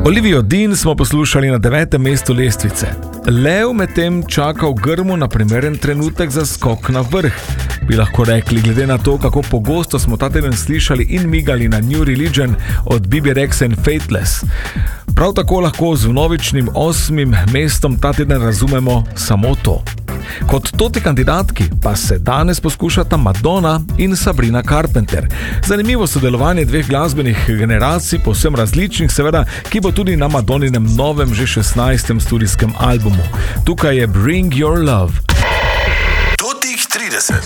Olivijo Dean smo poslušali na 9. mestu lestvice. Lev medtem čaka v grmu na primeren trenutek za skok na vrh. Bi lahko rekli, glede na to, kako pogosto smo ta teden slišali in migali na New Religion od Bibi Rexa in Faithless. Prav tako lahko z vnovičnim 8. mestom ta teden razumemo samo to. Kot toti kandidatki pa se danes poskušata Madonna in Sabrina Carpenter. Zanimivo sodelovanje dveh glasbenih generacij, povsem različnih seveda, ki bo tudi na Madonninem novem že 16. studijskem albumu. Tukaj je Bring Your Love. Totih 30.